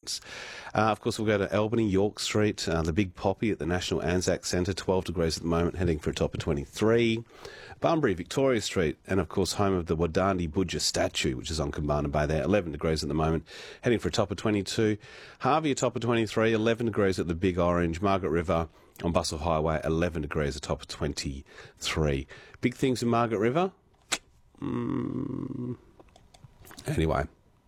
minutes. Of course, we'll go to Albany, York Street, the Big Poppy at the National Anzac Centre, 12 degrees at the moment, heading for a top of 23. Bunbury, Victoria Street, and of course home of the Wadandi Budja statue, which is on Kumbana Bay there, 11 degrees at the moment, heading for a top of 22. Harvey, a top of 23, 11 degrees at the Big Orange. Margaret River on Bustle Highway, 11 degrees, a top of 23. Big things in Margaret River? Anyway,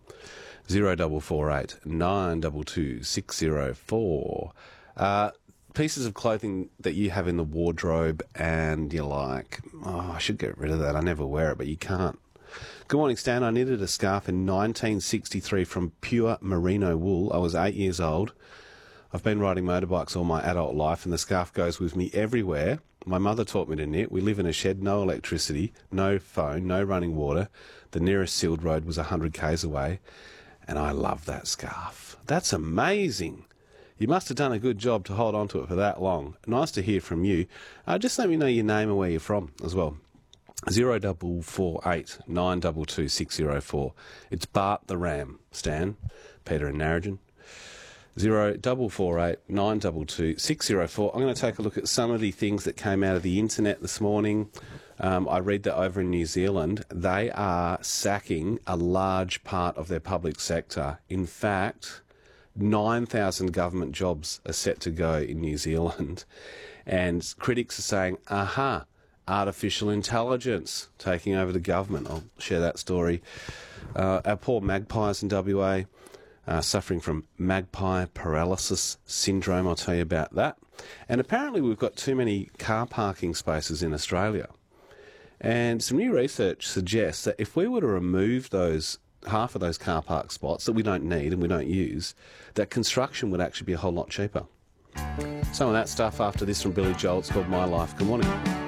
0448 922 604. Pieces of clothing that you have in the wardrobe and you're like, oh, I should get rid of that. I never wear it, but you can't. Good morning, Stan. I knitted a scarf in 1963 from pure merino wool. I was 8 years old. I've been riding motorbikes all my adult life, and the scarf goes with me everywhere. My mother taught me to knit. We live in a shed, no electricity, no phone, no running water. The nearest sealed road was 100 k's away, and I love that scarf. That's amazing. You must have done a good job to hold on to it for that long. Nice to hear from you. Just let me know your name and where you're from as well. 0448 922 604. It's Bart the Ram, Stan, Peter and Narrogin. 0448 922 604. I'm going to take a look at some of the things that came out of the internet this morning. I read that over in New Zealand, they are sacking a large part of their public sector. In fact, 9,000 government jobs are set to go in New Zealand. And critics are saying, aha, artificial intelligence taking over the government. I'll share that story. Our poor magpies in WA suffering from magpie paralysis syndrome. I'll tell you about that. And apparently we've got too many car parking spaces in Australia. And some new research suggests that if we were to remove half of those car park spots that we don't need and we don't use, that construction would actually be a whole lot cheaper. Some of that stuff after this from Billy Joel. It's called My Life. Good morning.